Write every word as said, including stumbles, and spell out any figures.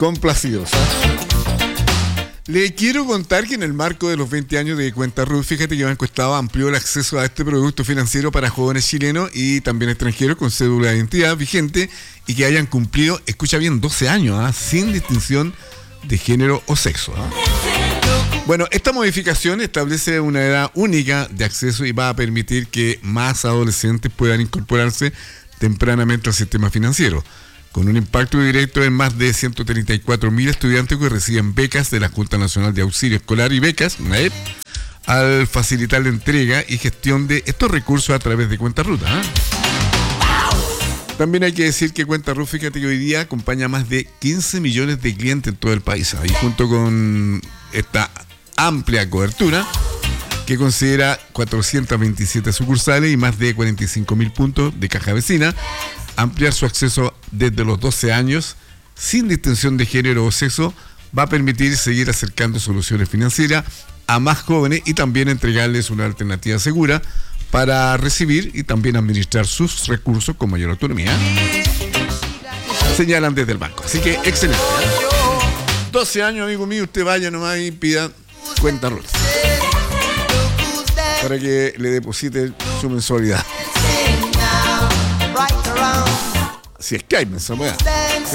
Complacidos. ¿eh? Le quiero contar que en el marco de los veinte años de Cuenta Ruth, fíjate que Banco Estado amplió el acceso a este producto financiero para jóvenes chilenos y también extranjeros con cédula de identidad vigente y que hayan cumplido, escucha bien, doce años, ¿eh? Sin distinción de género o sexo. ¿eh? Bueno, esta modificación establece una edad única de acceso y va a permitir que más adolescentes puedan incorporarse tempranamente al sistema financiero, con un impacto directo en más de ciento treinta y cuatro mil estudiantes que reciben becas de la Junta Nacional de Auxilio Escolar y Becas, U N A E P, al facilitar la entrega y gestión de estos recursos a través de Cuenta Ruth. ¿eh? También hay que decir que Cuenta Ruth, fíjate que hoy día acompaña a más de quince millones de clientes en todo el país. Y junto con esta amplia cobertura, que considera cuatrocientas veintisiete sucursales y más de cuarenta y cinco mil puntos de caja vecina, ampliar su acceso desde los doce años, sin distinción de género o sexo, va a permitir seguir acercando soluciones financieras a más jóvenes y también entregarles una alternativa segura para recibir y también administrar sus recursos con mayor autonomía. Señalan desde el banco. Así que excelente. ¿eh? doce años, amigo mío, usted vaya nomás y pida Cuenta Ruth para que le deposite su mensualidad. Si es que hay mensualidad.